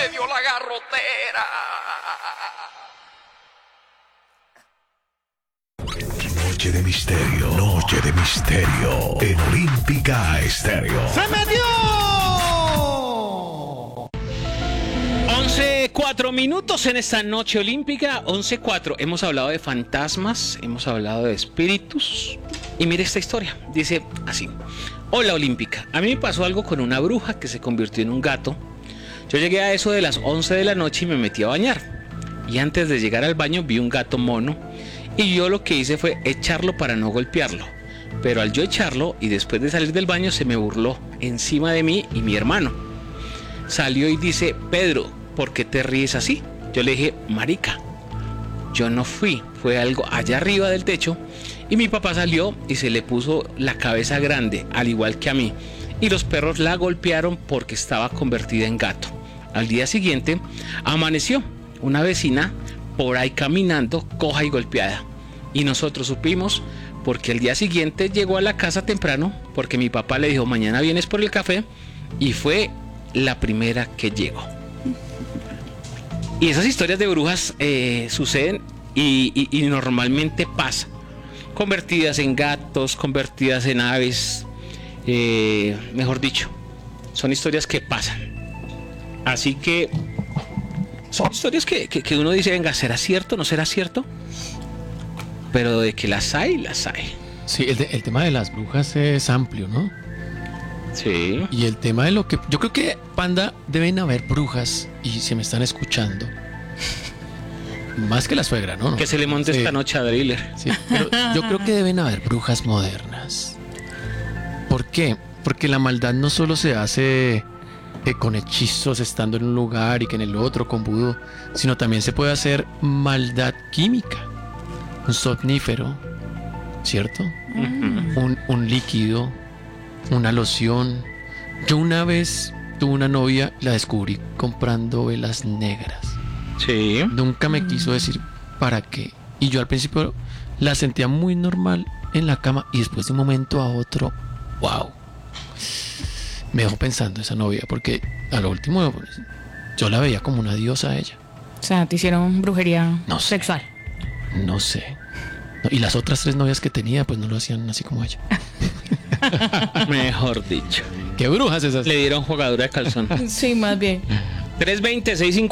me dio la garrotera. Noche de misterio, noche de misterio en Olímpica Estéreo. ¡Se metió! 11:04 en esta noche olímpica. 11:04. Hemos hablado de fantasmas, hemos hablado de espíritus. Y mire esta historia. Dice así: hola olímpica. A mí me pasó algo con una bruja que se convirtió en un gato. Yo llegué a eso de las 11 de la noche y me metí a bañar. Y antes de llegar al baño vi un gato mono. Y yo lo que hice fue echarlo para no golpearlo. Pero al yo echarlo y después de salir del baño se me burló encima de mí y mi hermano. Salió y dice: Pedro, ¿por qué te ríes así? Yo le dije: marica, yo no fui, fue algo allá arriba del techo. Y mi papá salió y se le puso la cabeza grande, al igual que a mí. Y los perros la golpearon porque estaba convertida en gato. Al día siguiente amaneció una vecina por ahí caminando, coja y golpeada. Y nosotros supimos porque el día siguiente llegó a la casa temprano porque mi papá le dijo: mañana vienes por el café, y fue la primera que llegó. Y esas historias de brujas suceden y normalmente pasan. Convertidas en gatos, convertidas en aves, mejor dicho, son historias que pasan. Así que son historias que uno dice: venga, ¿será cierto? ¿No será cierto? Pero de que las hay, las hay. Sí, el tema de las brujas es amplio, ¿no? Sí. Y el tema de lo que... Yo creo que, Panda, deben haber brujas, y si me están escuchando, más que la suegra, ¿no? Que se le monte esta noche a Driller. Sí, pero yo creo que deben haber brujas modernas. ¿Por qué? Porque la maldad no solo se hace con hechizos estando en un lugar y que en el otro con vudú, sino también se puede hacer maldad química. Un somnífero, ¿cierto? Un líquido, una loción. Yo una vez tuve una novia, la descubrí comprando velas negras. Sí. Nunca me quiso decir para qué. Y yo al principio la sentía muy normal en la cama, y después de un momento a otro, wow. Me dejó pensando esa novia, porque a lo último yo la veía como una diosa a ella. O sea, te hicieron brujería No sé. sexual. No sé. No, y las otras 3 novias que tenía, pues no lo hacían así como ella. Mejor dicho. ¿Qué brujas esas? Le dieron jugadura de calzón. Sí, más bien. 320-650